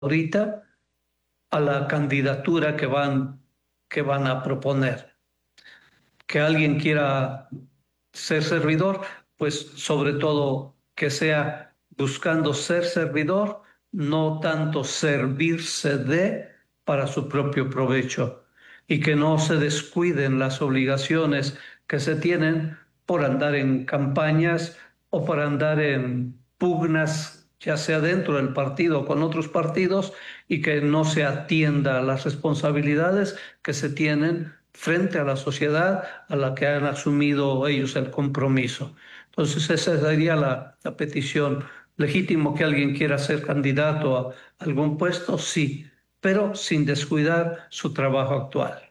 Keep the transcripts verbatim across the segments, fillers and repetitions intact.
ahorita a la candidatura que van, que van a proponer. Que alguien quiera ser servidor, pues sobre todo que sea buscando ser servidor, no tanto servirse de para su propio provecho, y que no se descuiden las obligaciones que se tienen por andar en campañas o por andar en pugnas, ya sea dentro del partido o con otros partidos, y que no se atienda a las responsabilidades que se tienen frente a la sociedad a la que han asumido ellos el compromiso. Entonces esa sería la, la petición. Legítimo que alguien quiera ser candidato a algún puesto, sí, pero sin descuidar su trabajo actual.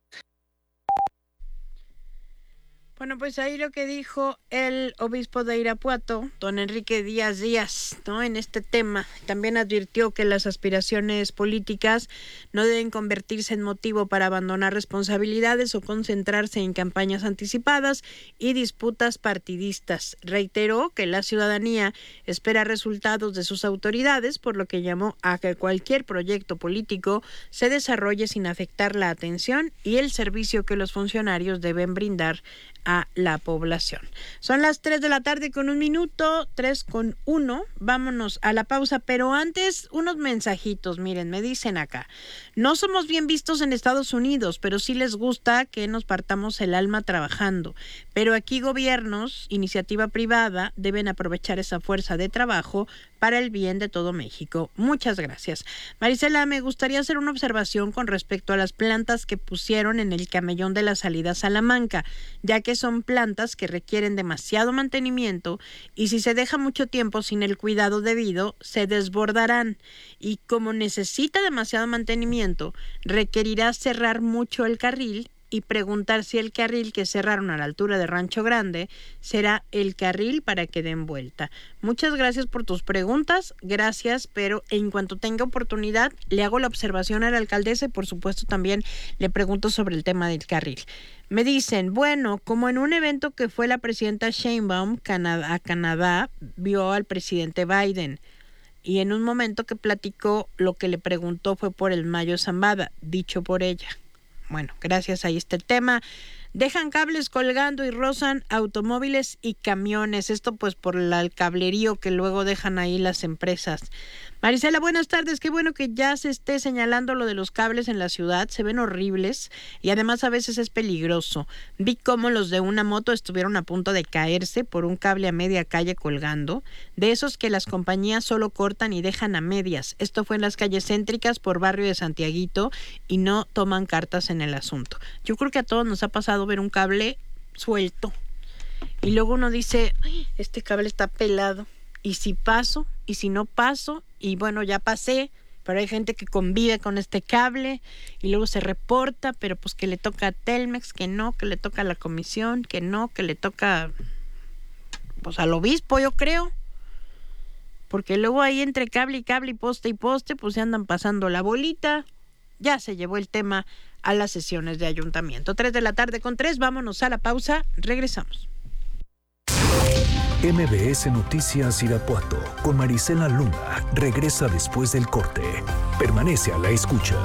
Bueno, pues ahí lo que dijo el obispo de Irapuato, don Enrique Díaz Díaz, ¿no? En este tema. También advirtió que las aspiraciones políticas no deben convertirse en motivo para abandonar responsabilidades o concentrarse en campañas anticipadas y disputas partidistas. Reiteró que la ciudadanía espera resultados de sus autoridades, por lo que llamó a que cualquier proyecto político se desarrolle sin afectar la atención y el servicio que los funcionarios deben brindar a la población. Son las tres de la tarde con un minuto, tres con uno. Vámonos a la pausa, pero antes unos mensajitos. Miren, me dicen acá: no somos bien vistos en Estados Unidos, pero sí les gusta que nos partamos el alma trabajando. Pero aquí gobiernos, iniciativa privada, deben aprovechar esa fuerza de trabajo para el bien de todo México. Muchas gracias. Marisela, me gustaría hacer una observación con respecto a las plantas que pusieron en el camellón de la salida a Salamanca, ya que son plantas que requieren demasiado mantenimiento y si se deja mucho tiempo sin el cuidado debido, se desbordarán. Y como necesita demasiado mantenimiento, requerirá cerrar mucho el carril y preguntar si el carril que cerraron a la altura de Rancho Grande será el carril para que den vuelta. Muchas gracias por tus preguntas, gracias, pero en cuanto tenga oportunidad le hago la observación a la alcaldesa y por supuesto también le pregunto sobre el tema del carril. Me dicen, bueno, como en un evento que fue la presidenta Sheinbaum Canadá, a Canadá, vio al presidente Biden y en un momento que platicó, lo que le preguntó fue por el Mayo Zambada, dicho por ella. Bueno, gracias, ahí está el tema. Dejan cables colgando y rozan automóviles y camiones. Esto pues por la, el cablerío que luego dejan ahí las empresas. Marisela, buenas tardes. Qué bueno que ya se esté señalando lo de los cables en la ciudad. Se ven horribles y además a veces es peligroso. Vi cómo los de una moto estuvieron a punto de caerse por un cable a media calle colgando. De esos que las compañías solo cortan y dejan a medias. Esto fue en las calles céntricas por barrio de Santiaguito y no toman cartas en el asunto. Yo creo que a todos nos ha pasado ver un cable suelto y luego uno dice, este cable está pelado, y si paso, y si no paso, y bueno, ya pasé, pero hay gente que convive con este cable y luego se reporta, pero pues que le toca a Telmex, que no, que le toca a la comisión, que no, que le toca pues al obispo, yo creo, porque luego ahí entre cable y cable y poste y poste pues se andan pasando la bolita. Ya se llevó el tema a las sesiones de ayuntamiento. Tres de la tarde con tres, vámonos a la pausa, regresamos. M B S Noticias Irapuato con Marisela Luna regresa después del corte. Permanece a la escucha.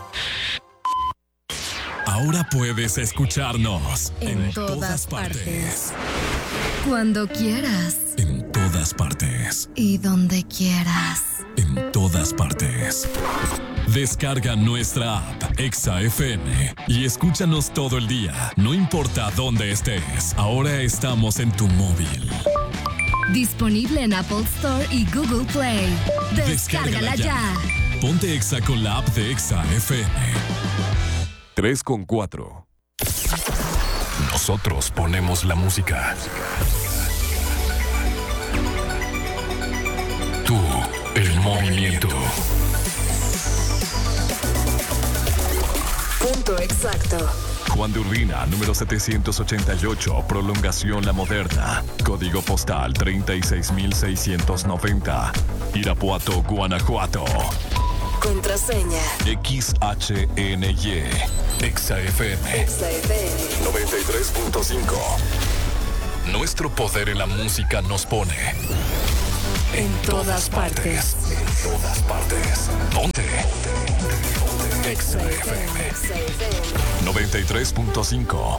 Ahora puedes escucharnos en, en todas, todas partes. partes. Cuando quieras. En todas partes. Y donde quieras. En todas partes. Descarga nuestra app Exa F M y escúchanos todo el día, no importa dónde estés. Ahora estamos en tu móvil. Disponible en Apple Store y Google Play. Descárgala, Descárgala ya. ya. Ponte Exa con la app de Exa F M. tres con cuatro. Nosotros ponemos la música. Tú, el movimiento. Punto exacto. Juan de Urbina, número setecientos ochenta y ocho, Prolongación La Moderna. Código postal treinta y seis mil seiscientos noventa. Irapuato, Guanajuato. Contraseña X H N Y. Exa F M. Exa F M noventa y tres punto cinco. Nuestro poder en la música nos pone en todas partes. todas partes. Ponte. Exa F M noventa y tres punto cinco.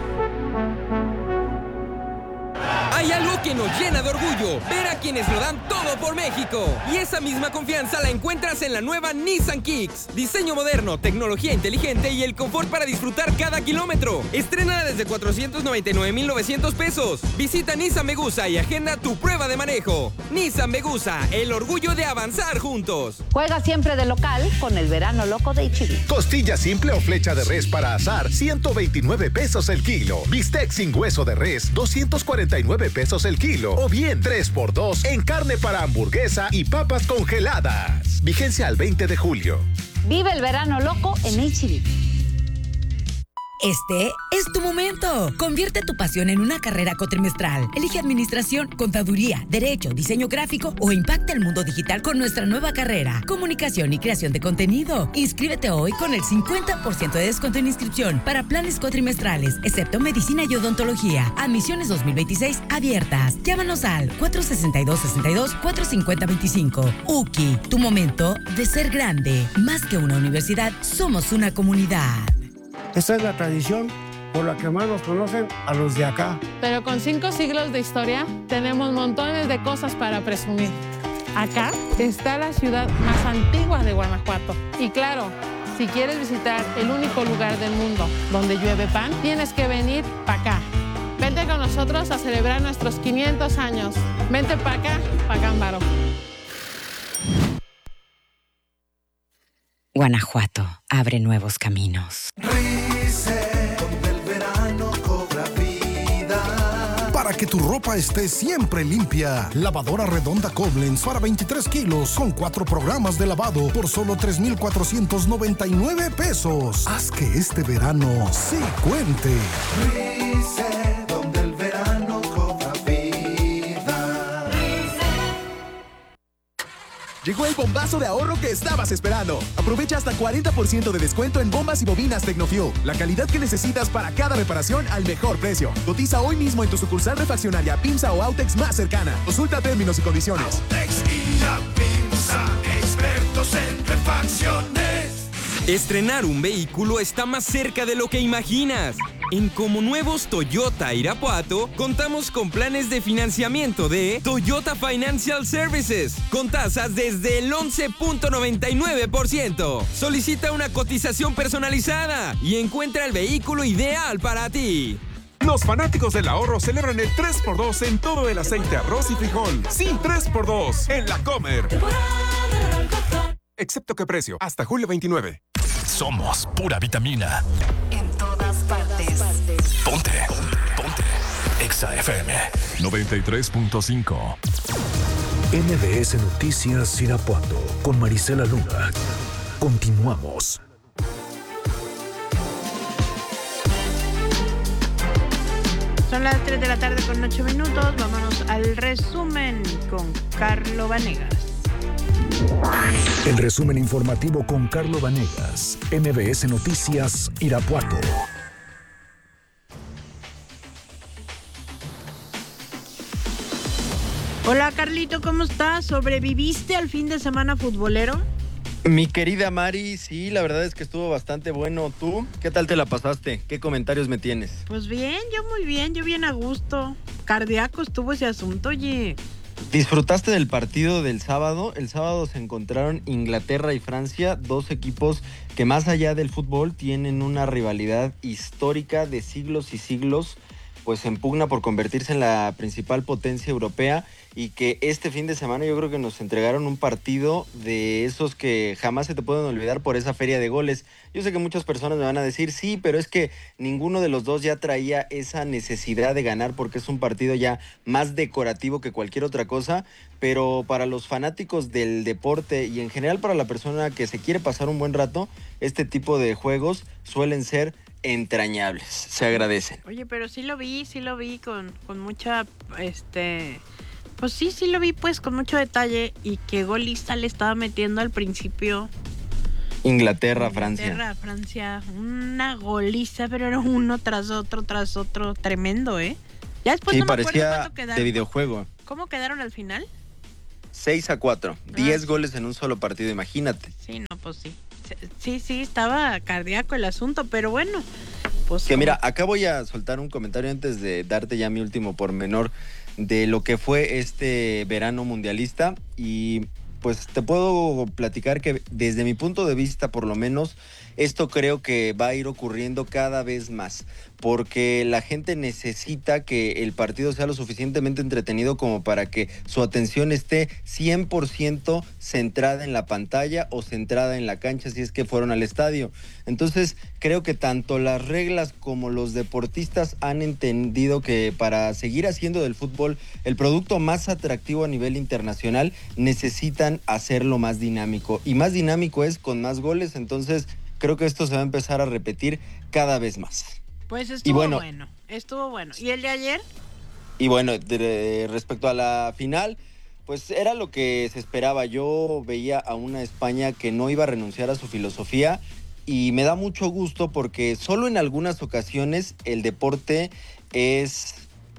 Hay algo que nos llena de orgullo, ver a quienes lo dan todo por México. Y esa misma confianza la encuentras en la nueva Nissan Kicks. Diseño moderno, tecnología inteligente y el confort para disfrutar cada kilómetro. Estrénala desde cuatrocientos noventa y nueve mil novecientos pesos. Visita Nissan Megusa y agenda tu prueba de manejo. Nissan Megusa, el orgullo de avanzar juntos. Juega siempre de local con el verano loco de H E B. Costilla simple o flecha de res para asar, ciento veintinueve pesos el kilo. Bistec sin hueso de res, doscientos cuarenta y nueve pesos el kilo. O bien tres por dos en carne para hamburguesa y papas congeladas. Vigencia al veinte de julio. Vive el verano loco en H E B. Este es tu momento. Convierte tu pasión en una carrera cuatrimestral. Elige administración, contaduría, derecho, diseño gráfico o impacta el mundo digital con nuestra nueva carrera, comunicación y creación de contenido. Inscríbete hoy con el cincuenta por ciento de descuento en inscripción para planes cuatrimestrales, excepto medicina y odontología. Admisiones dos mil veintiséis abiertas. Llámanos al cuatro sesenta y dos, sesenta y dos, cuatro cincuenta, veinticinco. U C I, tu momento de ser grande. Más que una universidad, somos una comunidad. Esta es la tradición por la que más nos conocen a los de acá. Pero con cinco siglos de historia, tenemos montones de cosas para presumir. Acá está la ciudad más antigua de Guanajuato. Y claro, si quieres visitar el único lugar del mundo donde llueve pan, tienes que venir para acá. Vente con nosotros a celebrar nuestros quinientos años. Vente para acá, pa' Cámbaro. Guanajuato abre nuevos caminos. Rice, donde el verano cobra vida. Para que tu ropa esté siempre limpia. Lavadora redonda Koblenz para veintitrés kilos con cuatro programas de lavado por solo tres mil cuatrocientos noventa y nueve pesos. Haz que este verano sí cuente. Rice, donde el verano cobra vida. Llegó el bombazo de ahorro que estabas esperando. Aprovecha hasta cuarenta por ciento de descuento en bombas y bobinas Tecnofuel. La calidad que necesitas para cada reparación al mejor precio. Cotiza hoy mismo en tu sucursal refaccionaria Pimsa o Autex más cercana. Consulta términos y condiciones. Autex y la Pimsa, expertos en refacciones. Estrenar un vehículo está más cerca de lo que imaginas. En Como Nuevos Toyota Irapuato, contamos con planes de financiamiento de Toyota Financial Services, con tasas desde el once punto noventa y nueve por ciento. Solicita una cotización personalizada y encuentra el vehículo ideal para ti. Los fanáticos del ahorro celebran el tres por dos en todo el aceite, arroz y frijol. Sí, tres por dos en La Comer. Excepto que precio, hasta julio veintinueve. Somos pura vitamina. En todas partes. Ponte. Ponte. Exa F M noventa y tres punto cinco. M B S Noticias Irapuato con Marisela Luna. Continuamos. Son las tres de la tarde con ocho minutos. Vámonos al resumen con Carlo Vanegas. El resumen informativo con Carlo Vanegas. M B S Noticias Irapuato. Hola Carlito, ¿cómo estás? ¿Sobreviviste al fin de semana futbolero? Mi querida Mari, sí, la verdad es que estuvo bastante bueno. ¿Tú? ¿Qué tal te la pasaste? ¿Qué comentarios me tienes? Pues bien, yo muy bien, yo bien a gusto. Cardíaco estuvo ese asunto, oye. ¿Disfrutaste del partido del sábado? El sábado se encontraron Inglaterra y Francia, dos equipos que más allá del fútbol tienen una rivalidad histórica de siglos y siglos, pues en pugna por convertirse en la principal potencia europea, y que este fin de semana yo creo que nos entregaron un partido de esos que jamás se te pueden olvidar por esa feria de goles. Yo sé que muchas personas me van a decir, sí, pero es que ninguno de los dos ya traía esa necesidad de ganar porque es un partido ya más decorativo que cualquier otra cosa, pero para los fanáticos del deporte y en general para la persona que se quiere pasar un buen rato, este tipo de juegos suelen ser entrañables, se agradecen. Oye, pero sí lo vi, sí lo vi con, con mucha, este... Pues sí, sí lo vi pues con mucho detalle. Y qué golista le estaba metiendo al principio. Inglaterra, Francia. Inglaterra, Francia. Una goliza, pero era uno tras otro, tras otro. Tremendo, ¿eh? Ya después sí, no me parecía acuerdo cuánto quedaron. De videojuego. ¿Cómo quedaron al final? seis a cuatro, diez goles en un solo partido, imagínate. Sí, no, pues sí. Sí, sí, estaba cardíaco el asunto, pero bueno. Pues que como... mira, acá voy a soltar un comentario antes de darte ya mi último pormenor de lo que fue este verano mundialista y pues te puedo platicar que desde mi punto de vista, por lo menos, esto creo que va a ir ocurriendo cada vez más, porque la gente necesita que el partido sea lo suficientemente entretenido como para que su atención esté cien por ciento centrada en la pantalla o centrada en la cancha si es que fueron al estadio. Entonces, creo que tanto las reglas como los deportistas han entendido que para seguir haciendo del fútbol el producto más atractivo a nivel internacional, necesitan hacerlo más dinámico. Y más dinámico es con más goles, entonces creo que esto se va a empezar a repetir cada vez más. Pues estuvo bueno, bueno, estuvo bueno. ¿Y el de ayer? Y bueno, de, de, respecto a la final, pues era lo que se esperaba. Yo veía a una España que no iba a renunciar a su filosofía y me da mucho gusto porque solo en algunas ocasiones el deporte es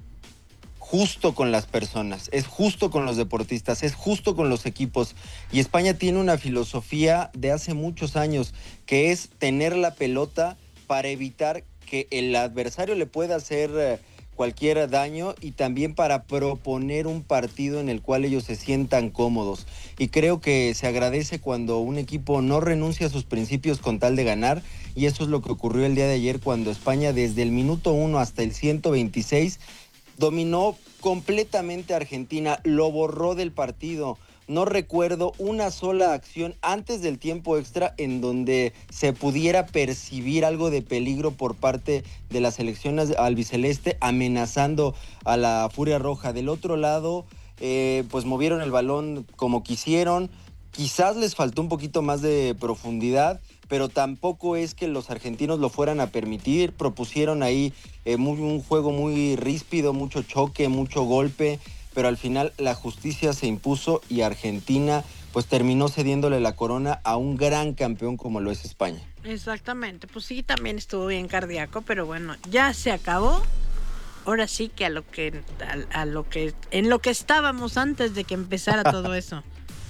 justo con las personas, es justo con los deportistas, es justo con los equipos. Y España tiene una filosofía de hace muchos años que es tener la pelota para evitar que el adversario le pueda hacer cualquier daño y también para proponer un partido en el cual ellos se sientan cómodos. Y creo que se agradece cuando un equipo no renuncia a sus principios con tal de ganar, y eso es lo que ocurrió el día de ayer cuando España desde el minuto uno hasta el ciento veintiséis dominó completamente a Argentina, lo borró del partido. No recuerdo una sola acción antes del tiempo extra en donde se pudiera percibir algo de peligro por parte de las selecciones albiceleste amenazando a la Furia Roja. Del otro lado, eh, pues movieron el balón como quisieron. Quizás les faltó un poquito más de profundidad, pero tampoco es que los argentinos lo fueran a permitir. Propusieron ahí eh, muy, un juego muy ríspido, mucho choque, mucho golpe, pero al final la justicia se impuso y Argentina pues terminó cediéndole la corona a un gran campeón como lo es España. Exactamente, pues sí, también estuvo bien cardíaco, pero bueno, ya se acabó. Ahora sí que a lo que a, a lo que en lo que estábamos antes de que empezara todo eso.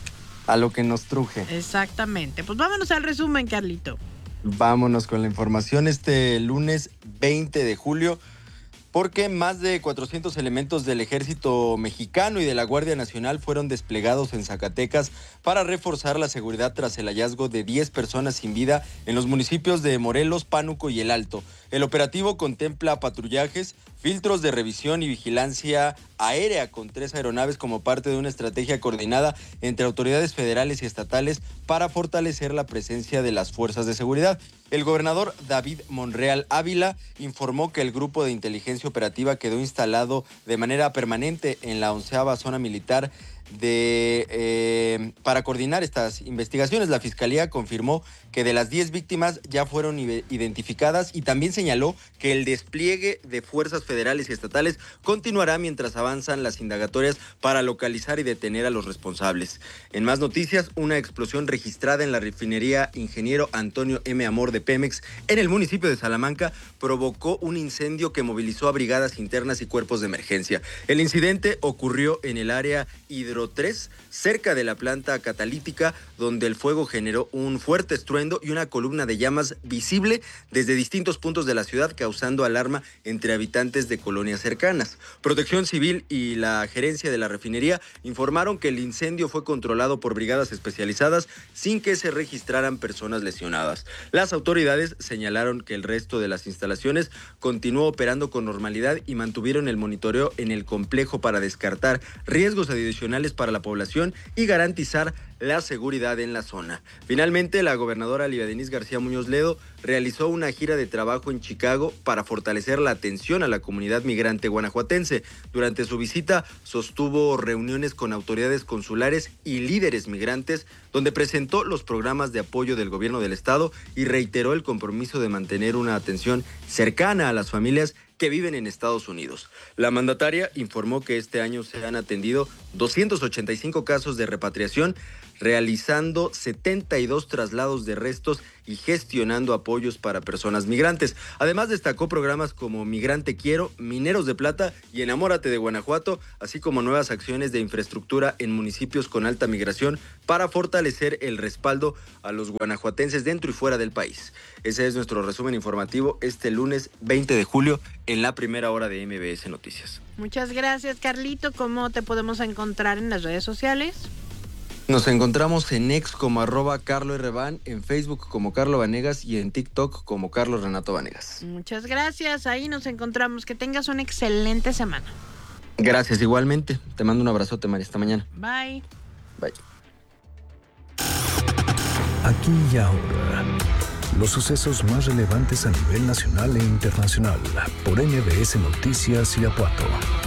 A lo que nos truje. Exactamente. Pues vámonos al resumen, Carlito. Vámonos con la información este lunes veinte de julio, porque más de cuatrocientos elementos del Ejército Mexicano y de la Guardia Nacional fueron desplegados en Zacatecas para reforzar la seguridad tras el hallazgo de diez personas sin vida en los municipios de Morelos, Pánuco y El Alto. El operativo contempla patrullajes, filtros de revisión y vigilancia aérea con tres aeronaves como parte de una estrategia coordinada entre autoridades federales y estatales para fortalecer la presencia de las fuerzas de seguridad. El gobernador David Monreal Ávila informó que el grupo de inteligencia operativa quedó instalado de manera permanente en la onceava zona militar de eh, para coordinar estas investigaciones. La Fiscalía confirmó que de las diez víctimas ya fueron identificadas y también señaló que el despliegue de fuerzas federales y estatales continuará mientras avanzan las indagatorias para localizar y detener a los responsables. En más noticias, una explosión registrada en la refinería Ingeniero Antonio M. Amor de Pemex en el municipio de Salamanca provocó un incendio que movilizó a brigadas internas y cuerpos de emergencia. El incidente ocurrió en el área hidro tres, cerca de la planta catalítica, donde el fuego generó un fuerte estruendo y una columna de llamas visible desde distintos puntos de la ciudad, causando alarma entre habitantes de colonias cercanas. Protección Civil y la gerencia de la refinería informaron que el incendio fue controlado por brigadas especializadas sin que se registraran personas lesionadas. Las autoridades señalaron que el resto de las instalaciones continuó operando con normalidad y mantuvieron el monitoreo en el complejo para descartar riesgos adicionales para la población y garantizar la seguridad en la zona. Finalmente, la gobernadora Lidia Denise García Muñoz Ledo realizó una gira de trabajo en Chicago para fortalecer la atención a la comunidad migrante guanajuatense. Durante su visita, sostuvo reuniones con autoridades consulares y líderes migrantes, donde presentó los programas de apoyo del gobierno del estado y reiteró el compromiso de mantener una atención cercana a las familias que viven en Estados Unidos. La mandataria informó que este año se han atendido doscientos ochenta y cinco casos de repatriación, realizando setenta y dos traslados de restos y gestionando apoyos para personas migrantes. Además, destacó programas como Migrante Quiero, Mineros de Plata y Enamórate de Guanajuato, así como nuevas acciones de infraestructura en municipios con alta migración para fortalecer el respaldo a los guanajuatenses dentro y fuera del país. Ese es nuestro resumen informativo este lunes veinte de julio en la primera hora de M B S Noticias. Muchas gracias, Carlito. ¿Cómo te podemos encontrar en las redes sociales? Nos encontramos en X como arroba Carlo R. Van, en Facebook como Carlo Vanegas y en TikTok como Carlos Renato Vanegas. Muchas gracias, ahí nos encontramos. Que tengas una excelente semana. Gracias, igualmente. Te mando un abrazote, María. Hasta mañana. Bye. Bye. Aquí y ahora, los sucesos más relevantes a nivel nacional e internacional por M B S Noticias Irapuato.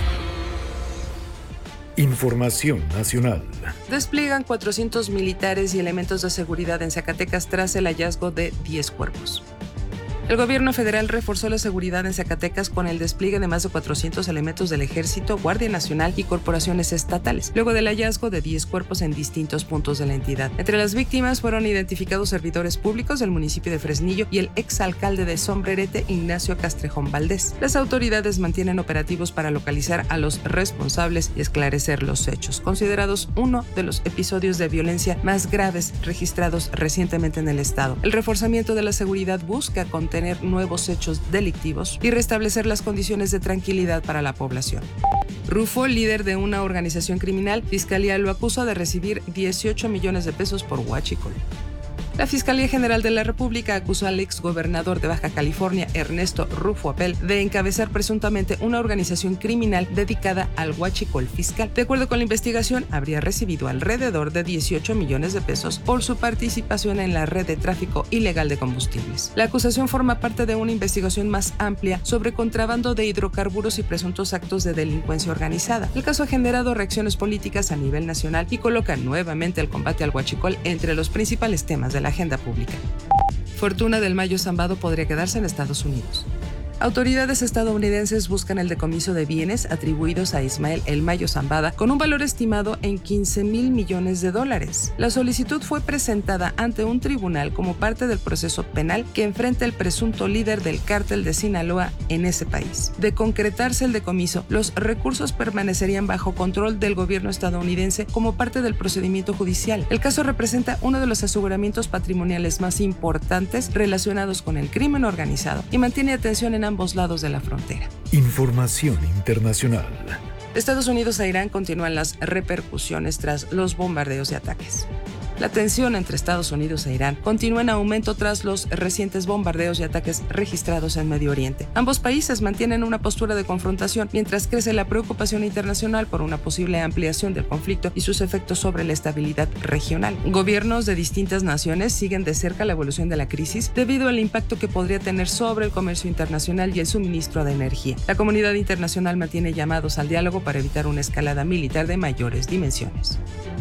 Información nacional. Despliegan cuatrocientos militares y elementos de seguridad en Zacatecas tras el hallazgo de diez cuerpos. El gobierno federal reforzó la seguridad en Zacatecas con el despliegue de más de cuatrocientos elementos del Ejército, Guardia Nacional y corporaciones estatales, luego del hallazgo de diez cuerpos en distintos puntos de la entidad. Entre las víctimas fueron identificados servidores públicos del municipio de Fresnillo y el exalcalde de Sombrerete, Ignacio Castrejón Valdés. Las autoridades mantienen operativos para localizar a los responsables y esclarecer los hechos, considerados uno de los episodios de violencia más graves registrados recientemente en el estado. El reforzamiento de la seguridad busca contener nuevos hechos delictivos y restablecer las condiciones de tranquilidad para la población. Rufo, líder de una organización criminal, Fiscalía lo acusa de recibir dieciocho millones de pesos por huachicol. La Fiscalía General de la República acusó al exgobernador de Baja California, Ernesto Rufo Apel, de encabezar presuntamente una organización criminal dedicada al huachicol fiscal. De acuerdo con la investigación, habría recibido alrededor de dieciocho millones de pesos por su participación en la red de tráfico ilegal de combustibles. La acusación forma parte de una investigación más amplia sobre contrabando de hidrocarburos y presuntos actos de delincuencia organizada. El caso ha generado reacciones políticas a nivel nacional y coloca nuevamente el combate al huachicol entre los principales temas de la agenda pública. Fortuna del Mayo Zambado podría quedarse en Estados Unidos. Autoridades estadounidenses buscan el decomiso de bienes atribuidos a Ismael El Mayo Zambada con un valor estimado en quince mil millones de dólares. La solicitud fue presentada ante un tribunal como parte del proceso penal que enfrenta el presunto líder del cártel de Sinaloa en ese país. De concretarse el decomiso, los recursos permanecerían bajo control del gobierno estadounidense como parte del procedimiento judicial. El caso representa uno de los aseguramientos patrimoniales más importantes relacionados con el crimen organizado y mantiene atención en ambos lados de la frontera. Información internacional. De Estados Unidos a Irán continúan las repercusiones tras los bombardeos y ataques. La tensión entre Estados Unidos e Irán continúa en aumento tras los recientes bombardeos y ataques registrados en Medio Oriente. Ambos países mantienen una postura de confrontación mientras crece la preocupación internacional por una posible ampliación del conflicto y sus efectos sobre la estabilidad regional. Gobiernos de distintas naciones siguen de cerca la evolución de la crisis debido al impacto que podría tener sobre el comercio internacional y el suministro de energía. La comunidad internacional mantiene llamados al diálogo para evitar una escalada militar de mayores dimensiones.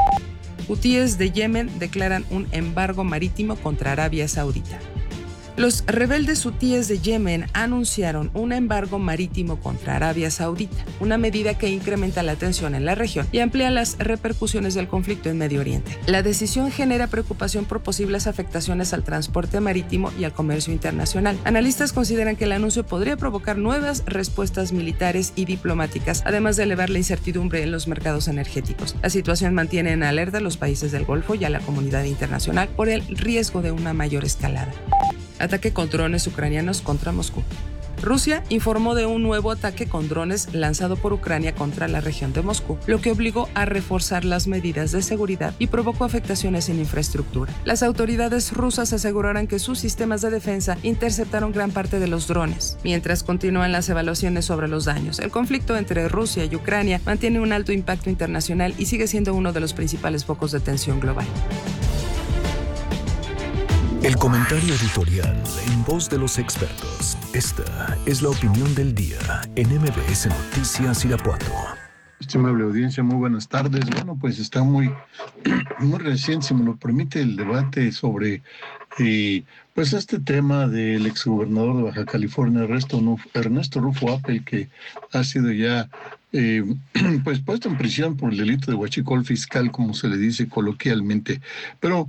Hutíes de Yemen declaran un embargo marítimo contra Arabia Saudita. Los rebeldes hutíes de Yemen anunciaron un embargo marítimo contra Arabia Saudita, una medida que incrementa la tensión en la región y amplía las repercusiones del conflicto en Medio Oriente. La decisión genera preocupación por posibles afectaciones al transporte marítimo y al comercio internacional. Analistas consideran que el anuncio podría provocar nuevas respuestas militares y diplomáticas, además de elevar la incertidumbre en los mercados energéticos. La situación mantiene en alerta a los países del Golfo y a la comunidad internacional por el riesgo de una mayor escalada. Ataque con drones ucranianos contra Moscú. Rusia informó de un nuevo ataque con drones lanzado por Ucrania contra la región de Moscú, lo que obligó a reforzar las medidas de seguridad y provocó afectaciones en infraestructura. Las autoridades rusas aseguraron que sus sistemas de defensa interceptaron gran parte de los drones, mientras continúan las evaluaciones sobre los daños. El conflicto entre Rusia y Ucrania mantiene un alto impacto internacional y sigue siendo uno de los principales focos de tensión global. El comentario editorial en voz de los expertos. Esta es la opinión del día en M B S Noticias Irapuato. Estimable audiencia, muy buenas tardes. Bueno, pues está muy, muy reciente, si me lo permite, el debate sobre Y pues este tema del exgobernador de Baja California, Ernesto, Ernesto Rufo Appel, que ha sido ya eh, pues puesto en prisión por el delito de huachicol fiscal, como se le dice coloquialmente. Pero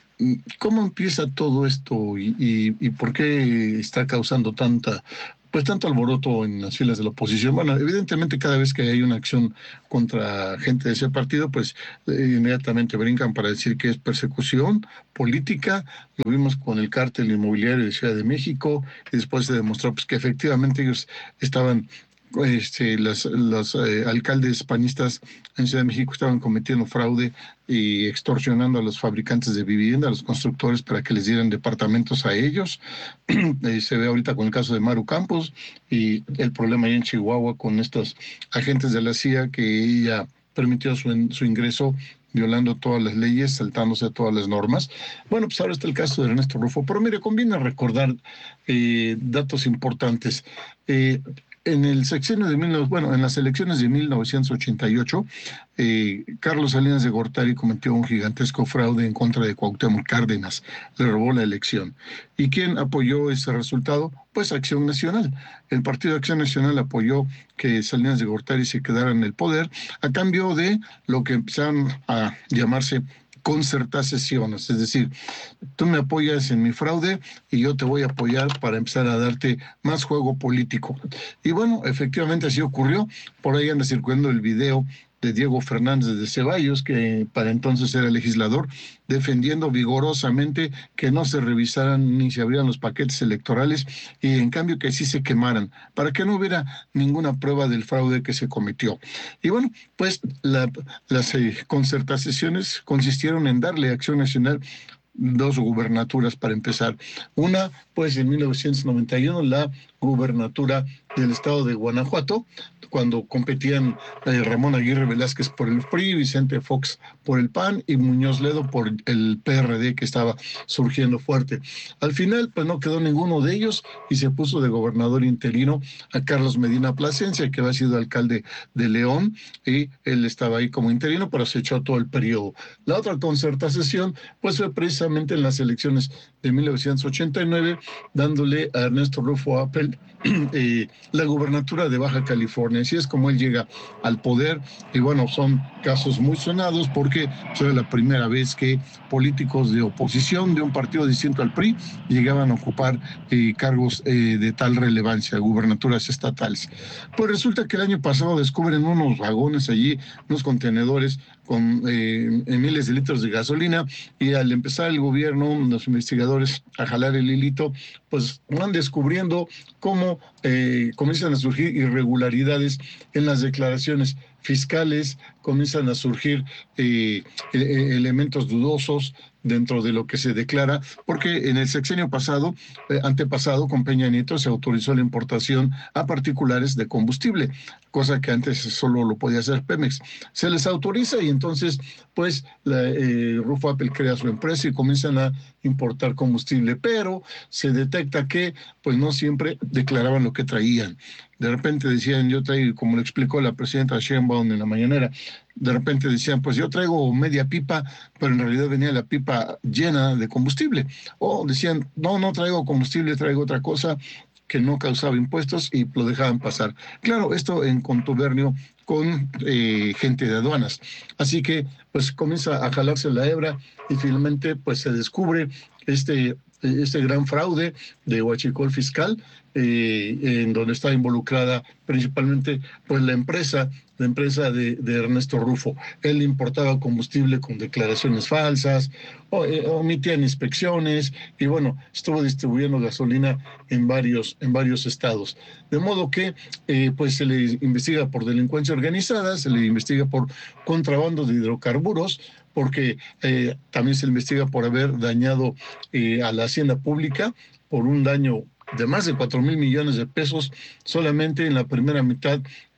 ¿cómo empieza todo esto y, y, y por qué está causando tanta, pues tanto alboroto en las filas de la oposición? Bueno, evidentemente cada vez que hay una acción contra gente de ese partido, pues eh, inmediatamente brincan para decir que es persecución política. Lo vimos con el cártel inmobiliario de Ciudad de México y después se demostró pues que efectivamente ellos estaban Este, las, los eh, alcaldes panistas en Ciudad de México estaban cometiendo fraude y extorsionando a los fabricantes de vivienda, a los constructores, para que les dieran departamentos a ellos. eh, se ve ahorita con el caso de Maru Campos y el problema ahí en Chihuahua con estos agentes de la C I A, que ella permitió su, su ingreso violando todas las leyes, saltándose a todas las normas. Bueno, pues ahora está el caso de Ernesto Rufo. Pero mire, conviene recordar eh, datos importantes. Eh, En el sexenio de mil, bueno, en las elecciones de mil novecientos ochenta y ocho, eh, Carlos Salinas de Gortari cometió un gigantesco fraude en contra de Cuauhtémoc Cárdenas, le robó la elección. ¿Y quién apoyó ese resultado? Pues Acción Nacional. El Partido Acción Nacional apoyó que Salinas de Gortari se quedara en el poder a cambio de lo que empezaron a llamarse concertaciones, es decir, tú me apoyas en mi fraude y yo te voy a apoyar para empezar a darte más juego político. Y bueno, efectivamente así ocurrió. Por ahí anda circulando el video de Diego Fernández de Ceballos, que para entonces era legislador, defendiendo vigorosamente que no se revisaran ni se abrieran los paquetes electorales y en cambio que sí se quemaran, para que no hubiera ninguna prueba del fraude que se cometió. Y bueno, pues la, las eh, concertaciones consistieron en darle a Acción Nacional dos gubernaturas para empezar. Una, pues en mil novecientos noventa y uno, la gubernatura del estado de Guanajuato, cuando competían eh, Ramón Aguirre Velázquez por el P R I, Vicente Fox por el P A N y Muñoz Ledo por el P R D, que estaba surgiendo fuerte. Al final, pues no quedó ninguno de ellos y se puso de gobernador interino a Carlos Medina Plasencia, que había sido alcalde de León, y él estaba ahí como interino, pero se echó todo el periodo. La otra concertación, pues fue precisamente en las elecciones de mil novecientos ochenta y nueve, dándole a Ernesto Rufo Appel eh, la gubernatura de Baja California. Así es como él llega al poder y bueno, son casos muy sonados porque fue la primera vez que políticos de oposición de un partido distinto al P R I llegaban a ocupar eh, cargos eh, de tal relevancia, gubernaturas estatales. Pues resulta que el año pasado descubren unos vagones allí, unos contenedores con eh, miles de litros de gasolina, y al empezar el gobierno, los investigadores a jalar el hilito, pues van descubriendo cómo eh, comienzan a surgir irregularidades en las declaraciones fiscales, comienzan a surgir eh, eh, elementos dudosos dentro de lo que se declara, porque en el sexenio pasado, eh, antepasado, con Peña Nieto, se autorizó la importación a particulares de combustible, cosa que antes solo lo podía hacer Pemex. Se les autoriza y entonces, pues, la, eh, Rufo Appel crea su empresa y comienzan a importar combustible, pero se detecta que, pues, no siempre declaraban lo que traían. De repente decían, yo traigo, como le explicó la presidenta Sheinbaum en la mañanera, de repente decían, pues yo traigo media pipa, pero en realidad venía la pipa llena de combustible. O decían, no, no traigo combustible, traigo otra cosa que no causaba impuestos, y lo dejaban pasar. Claro, esto en contubernio con eh, gente de aduanas. Así que pues comienza a jalarse la hebra y finalmente pues se descubre este, este gran fraude de huachicol fiscal, eh, en donde está involucrada principalmente pues la empresa la empresa de, de Ernesto Rufo. Él importaba combustible con declaraciones falsas, o, eh, omitían inspecciones y bueno, estuvo distribuyendo gasolina en varios, en varios estados. De modo que eh, pues se le investiga por delincuencia organizada, se le investiga por contrabando de hidrocarburos, porque eh, también se le investiga por haber dañado eh, a la hacienda pública por un daño de más de cuatro mil millones de pesos solamente en la primera mitad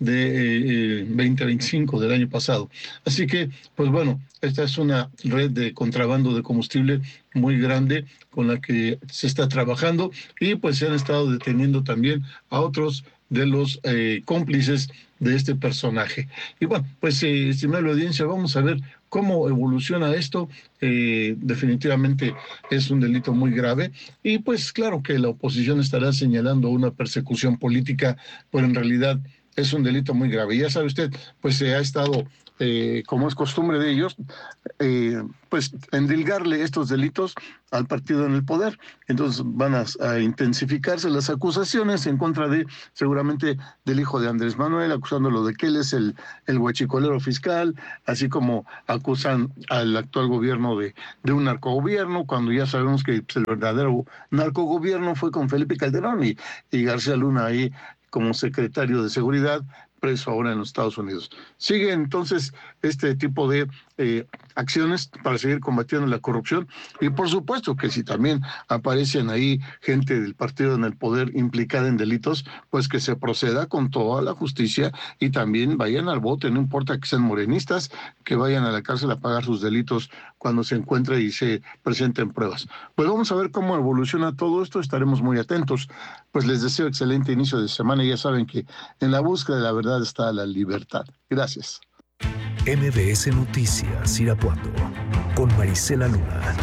de eh, veinte veinticinco del año pasado. Así que, pues bueno, esta es una red de contrabando de combustible muy grande con la que se está trabajando, y pues se han estado deteniendo también a otros de los eh, cómplices de este personaje. Y bueno, pues, eh, estimada audiencia, vamos a ver ¿Cómo evoluciona esto? Eh, definitivamente es un delito muy grave y pues claro que la oposición estará señalando una persecución política, pero en realidad es un delito muy grave. Ya sabe usted, pues se ha estado, eh, como es costumbre de ellos, eh, pues endilgarle estos delitos al partido en el poder. Entonces van a, a intensificarse las acusaciones en contra de, seguramente, del hijo de Andrés Manuel, acusándolo de que él es el, el huachicolero fiscal, así como acusan al actual gobierno de, de un narcogobierno, cuando ya sabemos que pues, el verdadero narcogobierno fue con Felipe Calderón y, y García Luna ahí como secretario de Seguridad, preso ahora en los Estados Unidos. Sigue entonces este tipo de eh, acciones para seguir combatiendo la corrupción y por supuesto que si también aparecen ahí gente del partido en el poder implicada en delitos, pues que se proceda con toda la justicia y también vayan al bote, no importa que sean morenistas, que vayan a la cárcel a pagar sus delitos cuando se encuentre y se presenten pruebas. Pues vamos a ver cómo evoluciona todo esto, estaremos muy atentos. Pues les deseo excelente inicio de semana y ya saben que en la búsqueda de la verdad está la libertad. Gracias. M B S Noticias Irapuato con Marisela Luna.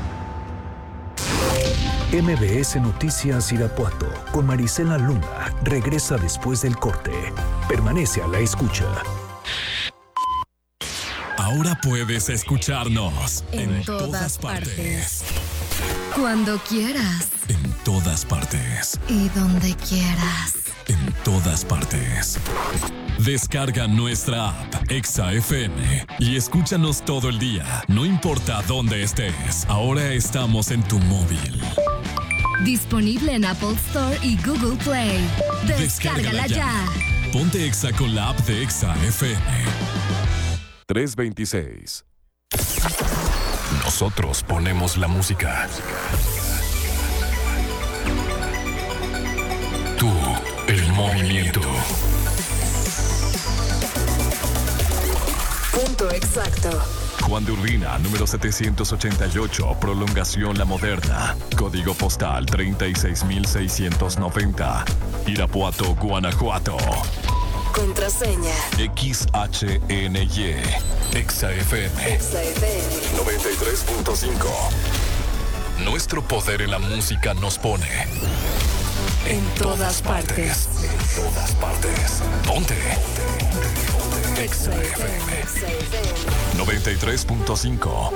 M B S Noticias Irapuato con Marisela Luna regresa después del corte. Permanece a la escucha. Ahora puedes escucharnos en, en todas, todas partes. partes. Cuando quieras. En todas partes. Y donde quieras. En todas partes. Descarga nuestra app Exa F M y escúchanos todo el día, no importa dónde estés. Ahora estamos en tu móvil. Disponible en Apple Store y Google Play. Descárgala, Descárgala ya. ya. Ponte Exa con la app de Exa F M. tres veintiséis. Nosotros ponemos la música. Tú, el movimiento. Punto exacto. Juan de Urbina, número setecientos ochenta y ocho, prolongación La Moderna. Código postal treinta y seis mil seiscientos noventa. Irapuato, Guanajuato. Contraseña. X H N Y. Exa F M. Exa F M. noventa y tres punto cinco. Nuestro poder en la música nos pone en, en todas, todas partes. partes. En todas partes. Ponte. Exa F M. noventa y tres punto cinco.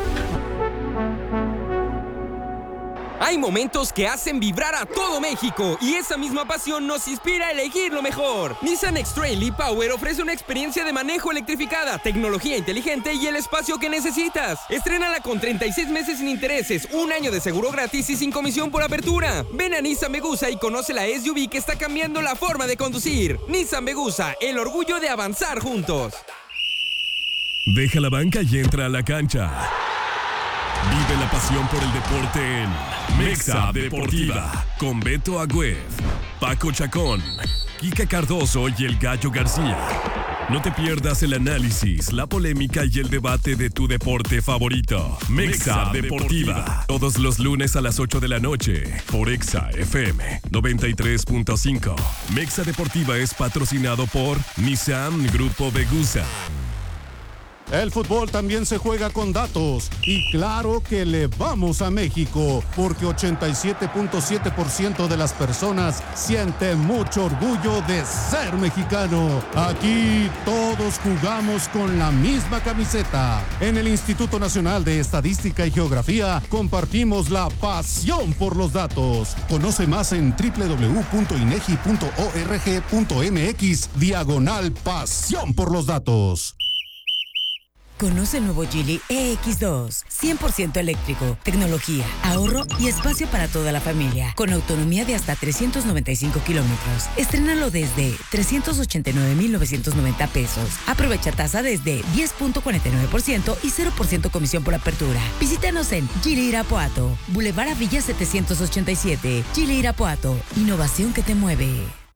Hay momentos que hacen vibrar a todo México y esa misma pasión nos inspira a elegir lo mejor. Nissan X-Trail e-Power ofrece una experiencia de manejo electrificada, tecnología inteligente y el espacio que necesitas. Estrénala con treinta y seis meses sin intereses, un año de seguro gratis y sin comisión por apertura. Ven a Nissan Megusa y conoce la S U V que está cambiando la forma de conducir. Nissan Megusa, el orgullo de avanzar juntos. Deja la banca y entra a la cancha. Vive la pasión por el deporte en Mexa Deportiva con Beto Agüed, Paco Chacón, Kika Cardoso y el Gallo García. No te pierdas el análisis, la polémica y el debate de tu deporte favorito. Mexa Deportiva, todos los lunes a las ocho de la noche por Exa F M noventa y tres punto cinco. Mexa Deportiva es patrocinado por Nissan Grupo Vegusa. El fútbol también se juega con datos y claro que le vamos a México porque ochenta y siete punto siete por ciento de las personas siente mucho orgullo de ser mexicano. Aquí todos jugamos con la misma camiseta. En el Instituto Nacional de Estadística y Geografía compartimos la pasión por los datos. Conoce más en doble u doble u doble u punto inegi punto org punto mx diagonal pasión por los datos. Conoce el nuevo Geely E X dos, cien por ciento eléctrico, tecnología, ahorro y espacio para toda la familia, con autonomía de hasta trescientos noventa y cinco kilómetros. Estrénalo desde trescientos ochenta y nueve mil novecientos noventa pesos. Aprovecha tasa desde diez punto cuarenta y nueve por ciento y cero por ciento comisión por apertura. Visítanos en Geely Irapuato, Boulevard Avilla setecientos ochenta y siete. Geely Irapuato, innovación que te mueve.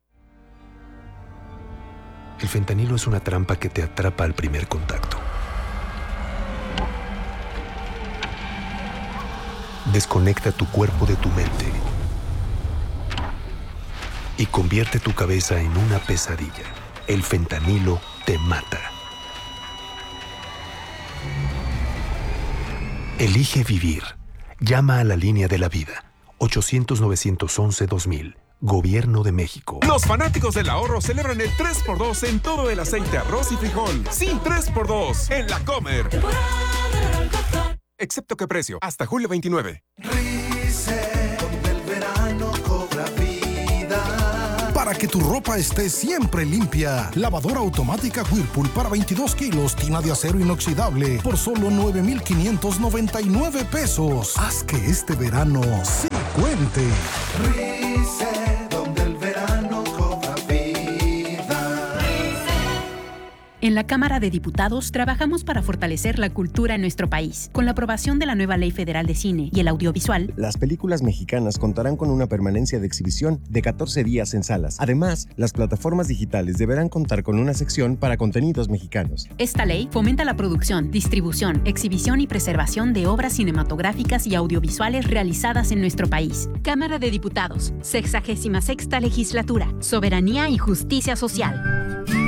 El fentanilo es una trampa que te atrapa al primer contacto. Desconecta tu cuerpo de tu mente y convierte tu cabeza en una pesadilla. El fentanilo te mata. Elige vivir. Llama a la línea de la vida. ochocientos, novecientos once, dos mil. Gobierno de México. Los fanáticos del ahorro celebran el tres por dos en todo el aceite, arroz y frijol. Sí, tres por dos en La Comer. Excepto que precio, hasta julio veintinueve. Reset, donde el verano cobra vida. Para que tu ropa esté siempre limpia, lavadora automática Whirlpool para veintidós kilos, tina de acero inoxidable por solo nueve mil quinientos noventa y nueve pesos. Haz que este verano sí cuente. Reset, donde el verano cobra vida. En la Cámara de Diputados trabajamos para fortalecer la cultura en nuestro país. Con la aprobación de la nueva Ley Federal de Cine y el Audiovisual, las películas mexicanas contarán con una permanencia de exhibición de catorce días en salas. Además, las plataformas digitales deberán contar con una sección para contenidos mexicanos. Esta ley fomenta la producción, distribución, exhibición y preservación de obras cinematográficas y audiovisuales realizadas en nuestro país. Cámara de Diputados, sexagésima sexta legislatura, Soberanía y Justicia Social.